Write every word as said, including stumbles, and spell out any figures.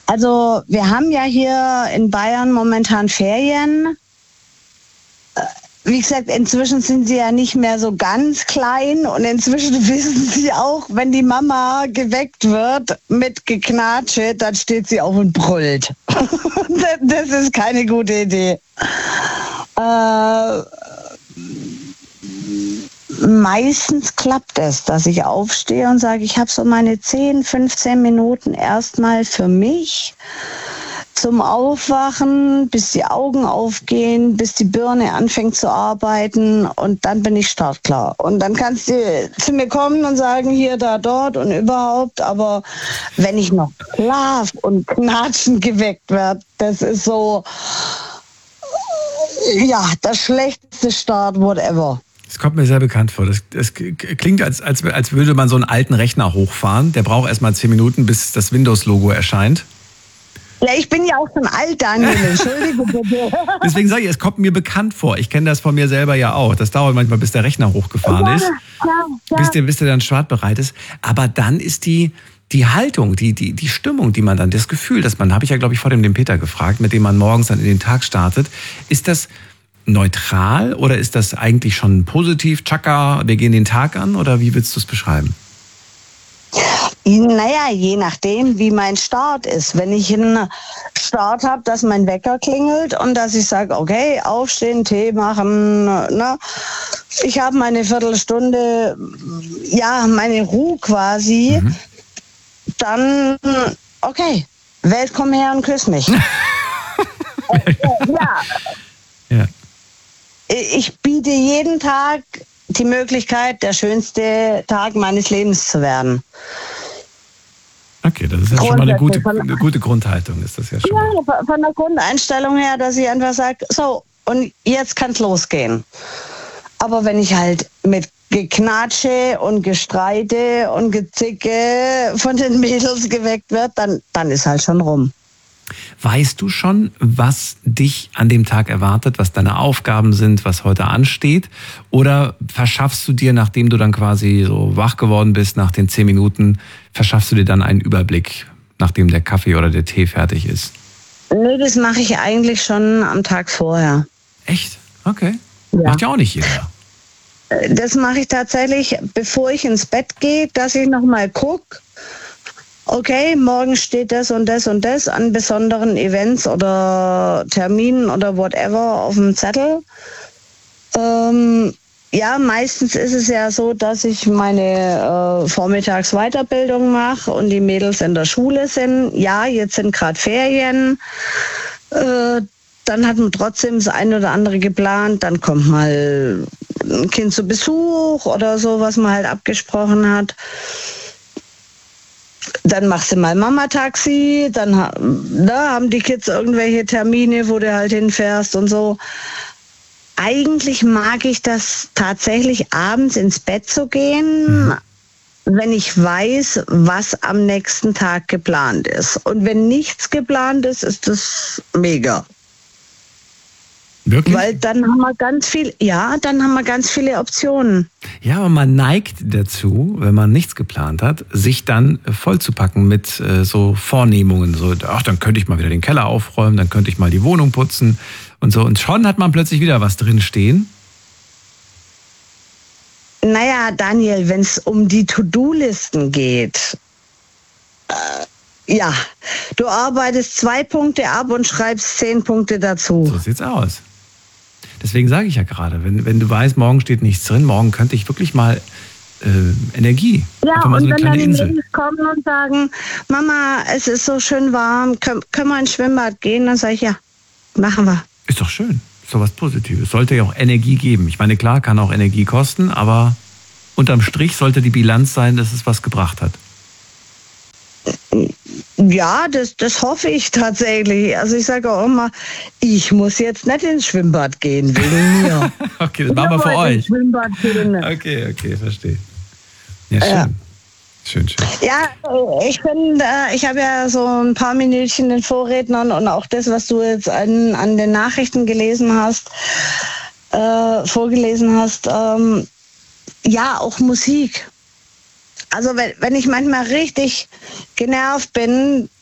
Also wir haben ja hier in Bayern momentan Ferien. Wie gesagt, inzwischen sind sie ja nicht mehr so ganz klein und inzwischen wissen sie auch, wenn die Mama geweckt wird mit Geknatsche, dann steht sie auf und brüllt. Das ist keine gute Idee. Äh, meistens klappt es, dass ich aufstehe und sage, ich habe so meine zehn, fünfzehn Minuten erstmal für mich. Zum Aufwachen, bis die Augen aufgehen, bis die Birne anfängt zu arbeiten und dann bin ich startklar. Und dann kannst du zu mir kommen und sagen, hier, da, dort und überhaupt. Aber wenn ich noch schlaf und knatschen geweckt werde, das ist so, ja, das schlechteste Start, whatever. Das kommt mir sehr bekannt vor. Das, das klingt, als, als, als würde man so einen alten Rechner hochfahren. Der braucht erstmal zehn Minuten, bis das Windows-Logo erscheint. Ja, ich bin ja auch schon alt, Daniel. Entschuldigung bitte. Deswegen sage ich, es kommt mir bekannt vor. Ich kenne das von mir selber ja auch. Das dauert manchmal, bis der Rechner hochgefahren ja, ist, ja, ja. Bis, der, bis der dann startbereit ist. Aber dann ist die, die Haltung, die, die, die Stimmung, die man dann, das Gefühl, das man, habe ich ja, glaube ich, vor dem den Peter gefragt, mit dem man morgens dann in den Tag startet, ist das neutral oder ist das eigentlich schon positiv? Tschakka, wir gehen den Tag an oder wie willst du es beschreiben? Naja, je nachdem, wie mein Start ist. Wenn ich einen Start habe, dass mein Wecker klingelt und dass ich sage, okay, aufstehen, Tee machen, ne? Ich habe meine Viertelstunde, ja, meine Ruhe quasi, mhm. Dann, okay, Welt, komm her und küss mich. äh, ja. ja. Ich biete jeden Tag die Möglichkeit, der schönste Tag meines Lebens zu werden. Okay, das ist ja schon mal eine gute, eine gute Grundhaltung, ist das ja schon. Ja, von der Grundeinstellung her, dass ich einfach sage, so, und jetzt kann es losgehen. Aber wenn ich halt mit Geknatsche und Gestreite und Gezicke von den Mädels geweckt wird, dann, dann ist halt schon rum. Weißt du schon, was dich an dem Tag erwartet, was deine Aufgaben sind, was heute ansteht? Oder verschaffst du dir, nachdem du dann quasi so wach geworden bist, nach den zehn Minuten, verschaffst du dir dann einen Überblick, nachdem der Kaffee oder der Tee fertig ist? Nee, das mache ich eigentlich schon am Tag vorher. Echt? Okay. Ja. Macht ja auch nicht jeder. Das mache ich tatsächlich, bevor ich ins Bett gehe, dass ich nochmal gucke, okay, morgen steht das und das und das an besonderen Events oder Terminen oder whatever auf dem Zettel. Ähm, ja, meistens ist es ja so, dass ich meine äh, Vormittagsweiterbildung mache und die Mädels in der Schule sind. Ja, jetzt sind gerade Ferien. Äh, dann hat man trotzdem das eine oder andere geplant. Dann kommt mal ein Kind zu Besuch oder so, was man halt abgesprochen hat. Dann machst du mal Mama-Taxi, dann da haben die Kids irgendwelche Termine, wo du halt hinfährst und so. Eigentlich mag ich das tatsächlich, abends ins Bett zu gehen, mhm. wenn ich weiß, was am nächsten Tag geplant ist. Und wenn nichts geplant ist, ist das mega. Wirklich? Weil dann haben wir ganz viel, ja, dann haben wir ganz viele Optionen. Ja, aber man neigt dazu, wenn man nichts geplant hat, sich dann vollzupacken mit äh, so Vornehmungen. So, ach, dann könnte ich mal wieder den Keller aufräumen, dann könnte ich mal die Wohnung putzen und so. Und schon hat man plötzlich wieder was drin stehen. Naja, Daniel, wenn es um die To-Do-Listen geht, äh, ja, du arbeitest zwei Punkte ab und schreibst zehn Punkte dazu. So sieht's aus. Deswegen sage ich ja gerade, wenn, wenn du weißt, morgen steht nichts drin, morgen könnte ich wirklich mal äh, Energie. Ja, mal und so eine wenn kleine dann die Insel. Mädels kommen und sagen, Mama, es ist so schön warm, können, können wir ins Schwimmbad gehen? Dann sage ich, ja, machen wir. Ist doch schön, ist doch was Positives. Sollte ja auch Energie geben. Ich meine, klar, kann auch Energie kosten, aber unterm Strich sollte die Bilanz sein, dass es was gebracht hat. Ja, das, das hoffe ich tatsächlich. Also ich sage auch immer, ich muss jetzt nicht ins Schwimmbad gehen wegen mir. Okay, das machen wir für euch. Ins Schwimmbad gehen. Okay, okay, verstehe. Ja, schön. Ja. Schön, schön. Ja, ich bin, ich habe ja so ein paar Minütchen den Vorrednern und auch das, was du jetzt an, an den Nachrichten gelesen hast, äh, vorgelesen hast, ähm, ja, auch Musik. Also wenn, wenn ich manchmal richtig genervt bin,